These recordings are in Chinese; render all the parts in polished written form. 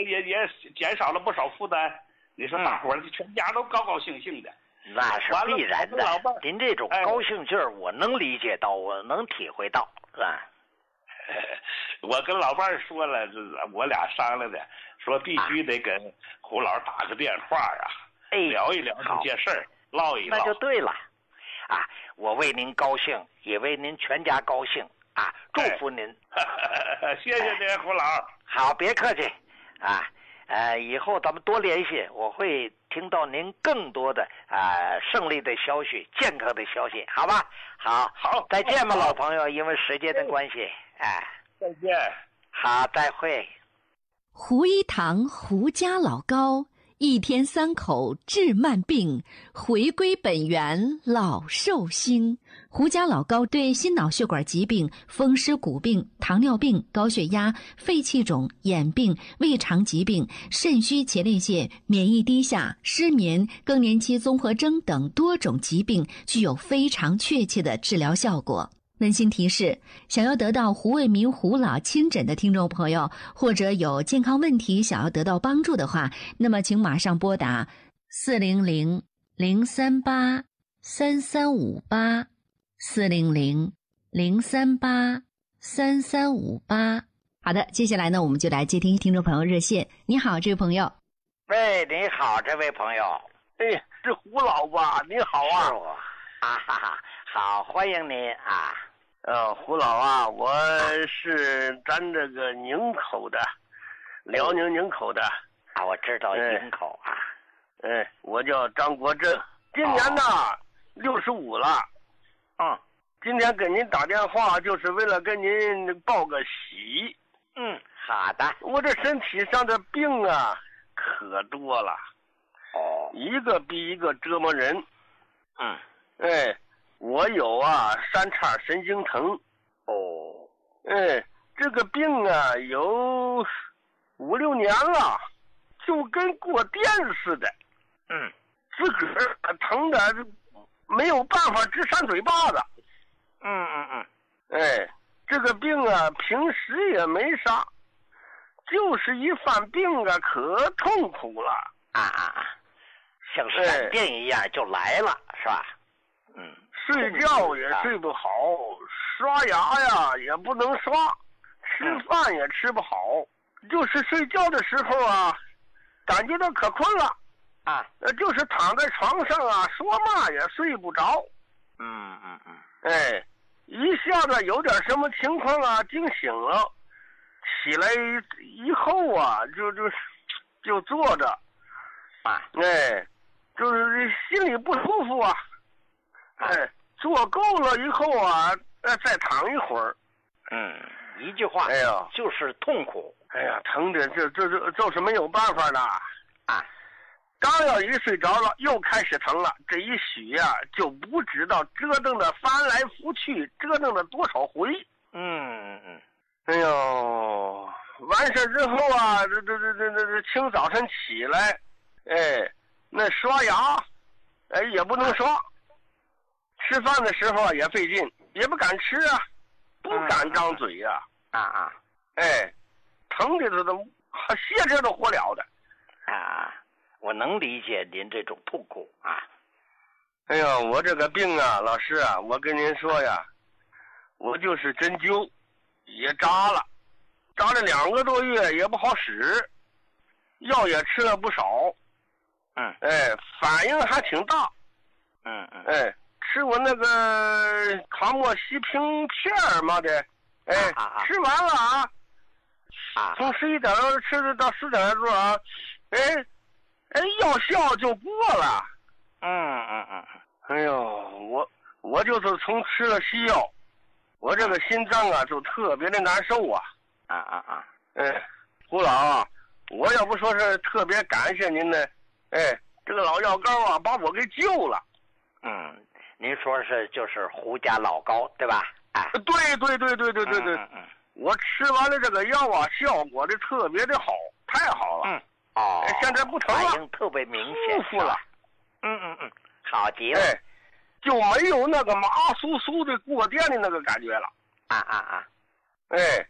也减少了不少负担。你说大伙儿全家都高高兴兴的， 那是必然的。您这种高兴劲儿，我能理解到，我能体会到，是吧？ 我跟老伴儿说了，我俩商量的，说必须得跟胡老打个电话啊，聊一聊这些事儿，唠一唠。 那就对了，啊，我为您高兴，也为您全家高兴啊，祝福您。 谢谢您，胡老。 好，别客气，啊。以后咱们多联系，我会听到您更多的胜利的消息、健康的消息，好吧？好，再见吧，老朋友，因为时间的关系， 再见。 好，再会。 胡一堂胡家老高，一天3口治慢病，回归本源老寿星。胡家老高对心脑血管疾病、风湿骨病、糖尿病、高血压、肺气肿、眼病、胃肠疾病、肾虚前列腺、免疫低下、失眠、更年期综合征等多种疾病具有非常确切的治疗效果。温馨提示：想要得到胡卫民胡老亲诊的听众朋友，或者有健康问题想要得到帮助的话，那么请马上拨打400-038-3358。400-038-3358。好的，接下来呢，我们就来接听听众朋友热线。你好，这位朋友。 喂，你好，这位朋友。 是胡老吧？你好啊。 是我哈哈，好，欢迎您啊。 胡老啊，我是咱这个宁口的，辽宁宁口的。 我知道宁口啊。 我叫张国正，今年呢65了。今天给您打电话就是为了跟您报个喜。 好的。 我这身体上的病啊可多了，一个比一个折磨人。我有三叉神经疼。这个病啊有5-6年了，就跟过电似的。自个儿疼的没有办法直扇嘴巴子。这个病啊平时也没啥，就是一犯病啊可痛苦了。 像闪电一样就来了，是吧？ 睡觉也睡不好，刷牙呀也不能刷，吃饭也吃不好，就是睡觉的时候啊感觉到可困了。就是躺在床上啊说嘛也睡不着。一下子有点什么情况啊惊醒了，起来以后啊就坐着。就是心里不舒服啊。坐够了以后啊再躺一会儿。 一句话，就是痛苦。 疼的就是没有办法了。刚要一睡着了又开始疼了，这一宿呀就不知道折腾的翻来覆去，折腾了多少回。完事之后啊这清早晨起来，那刷牙也不能刷，吃饭的时候也费劲，也不敢吃啊，不敢张嘴呀。疼的都歇着都活了的。 我能理解您这种痛苦啊。 我这个病啊，老师啊，我跟您说呀，我就是针灸也扎了2个多月也不好使，药也吃了不少。反应还挺大。吃我那个卡莫西平片嘛的，吃完了从11点钟吃到4点钟啊，药效就过了。我就是从吃了西药，我这个心脏啊就特别的难受啊。胡老啊，我要不说是特别感谢您呢，这个老药膏啊把我给救了。 您说是就是胡家老高对吧？ 对。我吃完了这个药啊，效果的特别的好，太好了。现在不疼了， 反应特别明显， 舒服了。 好极了。 就没有那个麻酥酥的过电的那个感觉了。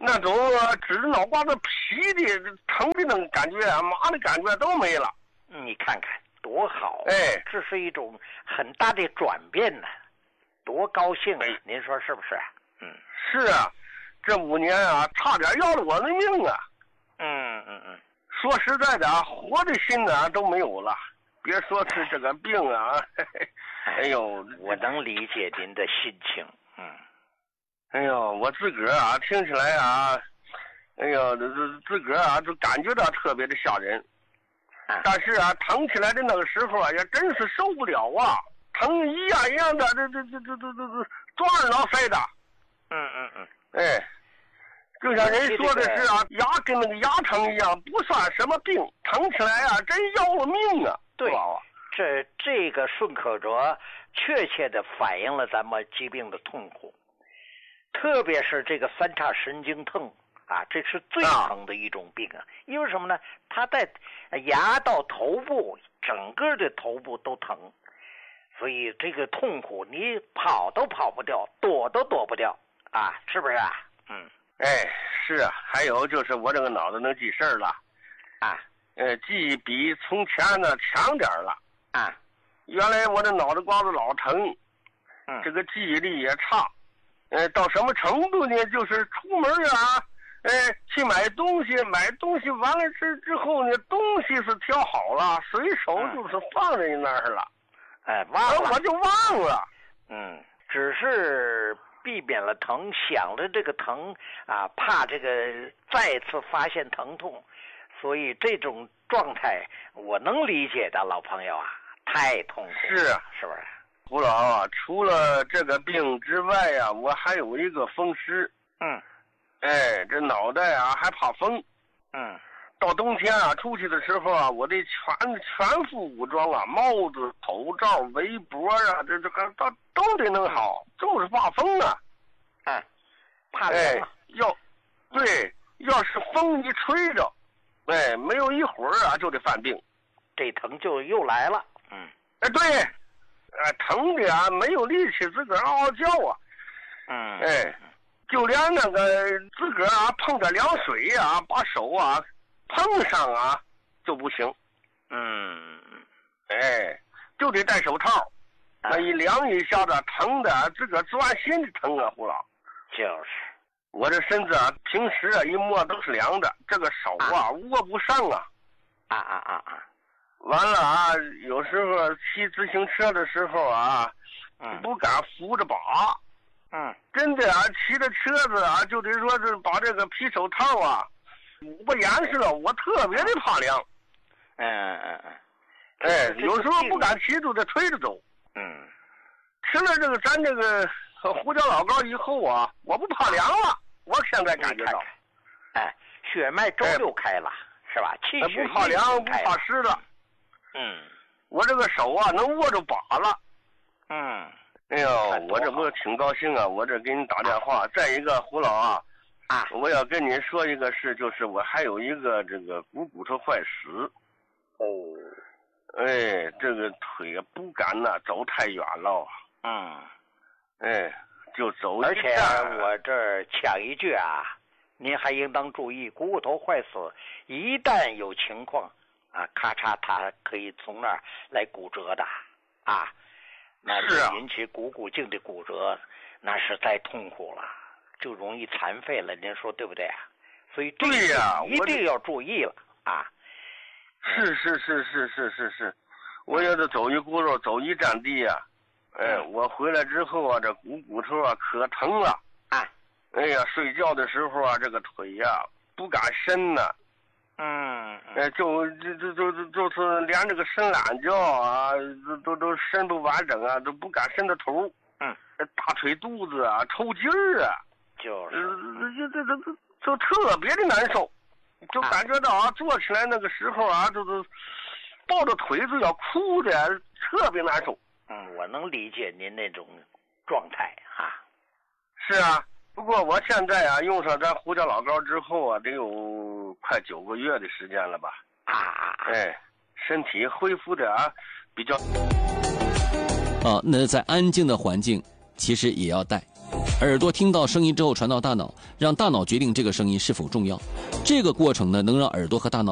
那种指着脑瓜子皮的疼的那种感觉啊，麻的感觉都没了。 你看看多好！ 哎， 这是一种很大的转变呢，多高兴啊！您说是不是？ 是啊，这5年啊，差点要了我的命啊！说实在的啊，活的心啊都没有了，别说是这个病啊，哎呦， 我能理解您的心情。 哎呦，我自个儿啊，听起来啊，哎呦，自个儿啊，就感觉到特别的吓人。但是啊，疼起来的那个时候啊，也真是受不了啊，疼一样一样的，这抓耳挠腮的。哎，就像人说的是啊，牙跟那个牙疼一样，不算什么病，疼起来啊，真要了命啊！ 对，这个顺口辙确切的反映了咱们疾病的痛苦，特别是这个三叉神经痛啊，这是最疼的一种病啊。因为什么呢？它在牙到头部，整个的头部都疼，所以这个痛苦你跑都跑不掉，躲都躲不掉啊，是不是啊？ 哎，是啊，还有就是我这个脑子能记事儿了啊， 记比从前呢强点了啊。 原来我的脑袋瓜子老疼，这个记忆力也差，到什么程度呢？就是出门啊，去买东西完了之后呢，东西是挑好了，随手就是放在那儿了， 忘了， 我就忘了， 只是避免了疼，想着这个疼啊，怕这个再次发现疼痛，所以这种状态我能理解的，老朋友啊，太痛苦了，是不是？ 胡老啊，除了这个病之外呀，我还有一个风湿，这脑袋啊还怕风，到冬天啊出去的时候啊，我得全副武装啊，帽子、口罩、围脖啊，这都得弄好，就是怕风啊， 怕凉要是风一吹着，没有一会儿啊就得犯病， 这疼就又来了， 对，疼的啊没有力气自个儿嗷嗷叫啊，就连那个自个儿啊碰着凉水啊，把手啊碰上啊就不行，就得戴手套，那一凉一下子疼的自个儿钻心的疼啊，胡老。 就是我这身子啊，平时啊一摸都是凉的，这个手啊握不上啊。完了啊，有时候骑自行车的时候啊，不敢扶着把。真的啊，骑着车子啊，就得说是把这个皮手套啊捂严实了，我特别的怕凉。有时候不敢骑，就得推着走。吃了这个咱这个胡椒老膏以后啊，我不怕凉了。我现在感觉到， 血脉周六开了，是吧？气血不怕凉，不怕湿了。我这个手啊能握住把了。哎呦，我这不挺高兴啊！我这给你打电话。再一个，胡老啊，我要跟您说一个事，就是我还有一个这个骨头坏死。这个腿不敢呐走太远了。就走一而且我这儿抢一句啊，您还应当注意，股骨头坏死一旦有情况啊，咔嚓，它可以从那儿来骨折的啊。那引起股骨颈的骨折，那是太痛苦了，就容易残废了。您说对不对啊？所以这个一定要注意了啊！ 是，我要是走一轱辘，走一站地呀，我回来之后啊，这骨头啊可疼了。哎呀，睡觉的时候啊，这个腿呀不敢伸呢。就是连这个伸懒觉啊，都伸不完整啊，都不敢伸着头。大腿肚子啊，抽筋儿啊，就特别的难受，就感觉到啊，坐起来那个时候啊，就是抱着腿就要哭的，特别难受。 我能理解您那种状态哈。 是啊。不过我现在啊，用上咱胡椒老膏之后啊，得有快9个月的时间了吧？身体恢复的啊比较。 那在安静的环境， 其实也要带。耳朵听到声音之后传到大脑，让大脑决定这个声音是否重要。这个过程呢，能让耳朵和大脑